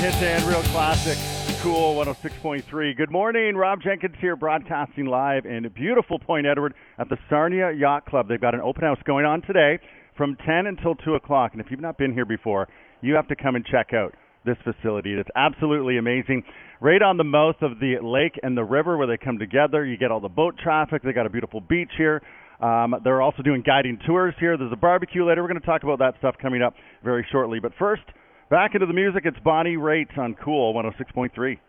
hits and real classic. Cool 106.3. Good morning. Rob Jenkins here, broadcasting live in beautiful Point Edward at the Sarnia Yacht Club. They've got an open house going on today from 10 until 2 o'clock. And if you've not been here before, you have to come and check out this facility. It's absolutely amazing. Right on the mouth of the lake and the river where they come together. You get all the boat traffic. They got a beautiful beach here. They're also doing guiding tours here. There's a barbecue later. We're going to talk about that stuff coming up very shortly. But first, back into the music. It's Bonnie Raitt on Cool 106.3.